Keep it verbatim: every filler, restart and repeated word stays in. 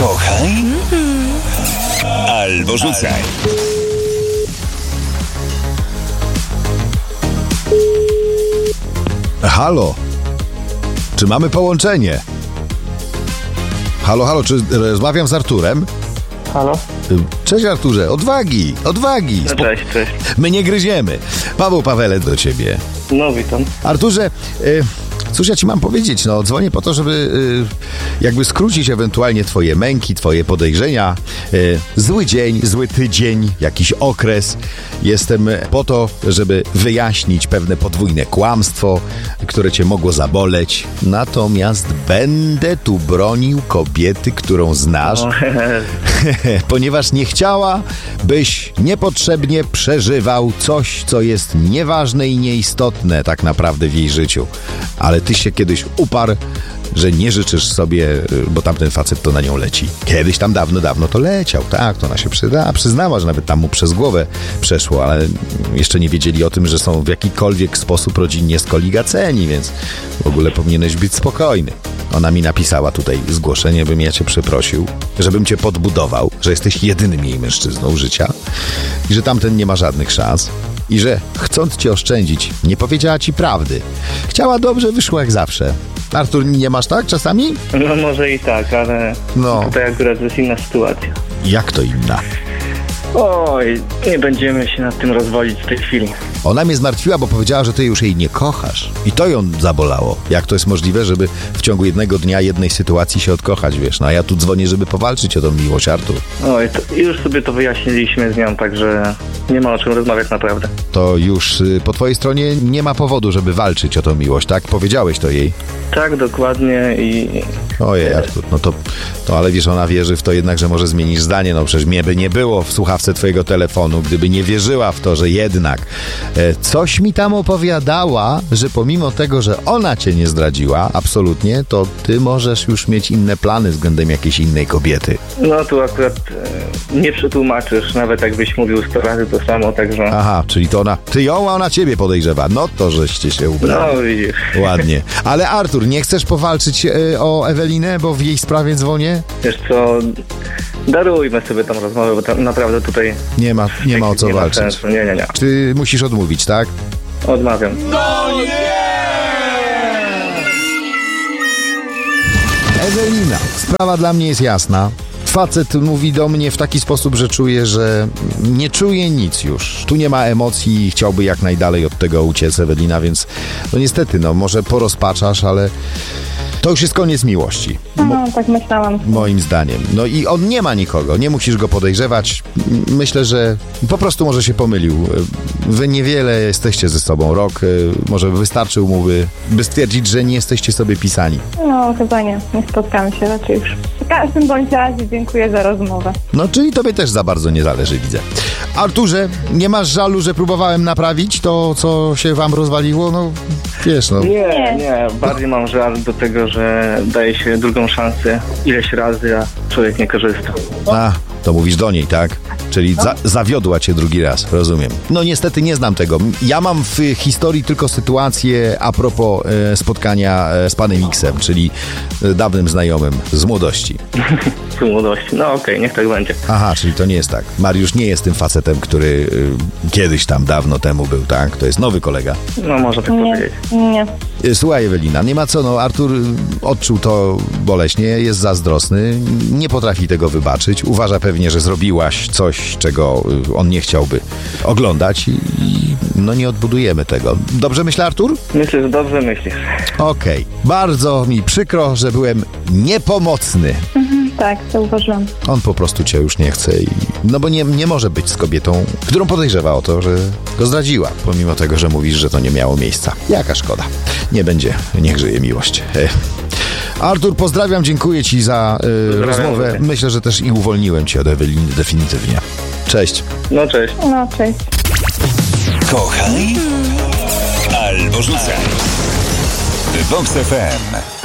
Kochaj albo rzucaj. Halo, czy mamy połączenie? Halo, halo, czy rozmawiam z Arturem? Halo? Cześć Arturze, odwagi, odwagi. No cześć, cześć. My nie gryziemy. Paweł Pawelec do ciebie. No witam. Arturze, y, cóż ja ci mam powiedzieć? No, dzwonię po to, żeby y, jakby skrócić ewentualnie twoje męki, twoje podejrzenia. Y, zły dzień, zły tydzień, jakiś okres. Jestem po to, żeby wyjaśnić pewne podwójne kłamstwo, które cię mogło zaboleć. Natomiast będę tu bronił kobiety, którą znasz, O, ponieważ nie chciała, byś niepotrzebnie przeżywał coś, co jest nieważne i nieistotne tak naprawdę w jej życiu. Ale ty się kiedyś uparł, że nie życzysz sobie, bo tamten facet to na nią leci. Kiedyś tam dawno, dawno to leciał, tak, to ona się przyda, przyznała, że nawet tam mu przez głowę przeszło, ale jeszcze nie wiedzieli o tym, że są w jakikolwiek sposób rodzinnie skoligaceni, więc w ogóle powinieneś być spokojny. Ona mi napisała tutaj zgłoszenie, bym ja cię przeprosił, żebym cię podbudował, że jesteś jedynym jej mężczyzną życia i że tamten nie ma żadnych szans. I że chcąc cię oszczędzić, nie powiedziała ci prawdy. Chciała dobrze, wyszło jak zawsze. Artur, nie masz tak czasami? no może i tak, ale No. tutaj akurat jest inna sytuacja. Jak to inna? Oj, nie będziemy się nad tym rozwodzić w tej chwili. Ona mnie zmartwiła, bo powiedziała, że ty już jej nie kochasz. I to ją zabolało. Jak to jest możliwe, żeby w ciągu jednego dnia, jednej sytuacji się odkochać, wiesz? No a ja tu dzwonię, żeby powalczyć o tą miłość, Artur. Oj, to już sobie to wyjaśniliśmy z nią, także nie ma o czym rozmawiać naprawdę. To już y, po twojej stronie nie ma powodu, żeby walczyć o tą miłość, tak? Powiedziałeś to jej. Tak, dokładnie i... Ojej, Artur, no to, to ale wiesz, ona wierzy w to jednak, że może zmienisz zdanie. No przecież mnie by nie było w słuchawce twojego telefonu, gdyby nie wierzyła w to, że jednak e, coś mi tam opowiadała, że pomimo tego, że ona cię nie zdradziła, absolutnie, to ty możesz już mieć inne plany względem jakiejś innej kobiety. No tu akurat e, nie przetłumaczysz, nawet jakbyś mówił sto razy to samo, także... Aha, czyli to ona, ty ją, a ona ciebie podejrzewa. No to żeście się ubrali. No widzisz. Ładnie. Ale Artur, nie chcesz powalczyć e, o Ewelinę, bo w jej sprawie dzwonię? Wiesz co, darujmy sobie tą rozmowę, bo tam naprawdę tutaj... Nie ma, nie ma o co nie walczyć. sensu. Nie, nie, nie. Ty musisz odmówić, tak? Odmawiam. Ewelina, sprawa dla mnie jest jasna. Facet mówi do mnie w taki sposób, że czuje, że nie czuje nic już. Tu nie ma emocji i chciałby jak najdalej od tego uciec, Ewelina, więc no niestety, no może porozpaczasz, ale to już jest koniec miłości. No, tak myślałam. Moim zdaniem. No i on nie ma nikogo, nie musisz go podejrzewać. Myślę, że po prostu może się pomylił. Wy niewiele jesteście ze sobą, rok, może wystarczył mu, by, by stwierdzić, że nie jesteście sobie pisani. No, chyba nie. Nie spotkamy się raczej już. W każdym bądź razie dziękuję za rozmowę. No, czyli tobie też za bardzo nie zależy, widzę. Arturze, nie masz żalu, że próbowałem naprawić to, co się wam rozwaliło? No, wiesz, no. Nie, nie. Bardziej mam żal do tego, że daje się drugą szansę ileś razy, a człowiek nie korzysta. A, to mówisz do niej, tak? Czyli za, zawiodła cię drugi raz, rozumiem. No niestety nie znam tego. Ja mam w historii tylko sytuację a propos e, spotkania e, z panem X-em, czyli e, dawnym znajomym z młodości. Z młodości. No okej, okay, niech tak będzie. Aha, czyli to nie jest tak. Mariusz nie jest tym facetem, który e, kiedyś tam dawno temu był, tak? To jest nowy kolega. No można tak Nie, powiedzieć. nie. E, Słuchaj, Ewelina, nie ma co, no Artur odczuł to boleśnie, jest zazdrosny, nie potrafi tego wybaczyć, uważa pewnie, że zrobiłaś coś, czego on nie chciałby oglądać i, i no nie odbudujemy tego. Dobrze myślę, Artur? Myślę, że dobrze myślisz. Okej. Bardzo mi przykro, że byłem niepomocny. Mhm, tak, zauważyłam. On po prostu cię już nie chce i... No bo nie, nie może być z kobietą, którą podejrzewa o to, że go zdradziła, pomimo tego, że mówisz, że to nie miało miejsca. Jaka szkoda. Nie będzie, niech żyje miłość. Ech. Artur, pozdrawiam, dziękuję ci za y, rozmowę. Myślę, że też i uwolniłem cię od Eweliny definitywnie. Cześć. No cześć. No, cześć. Kochaj albo rzucaj. Vox F M.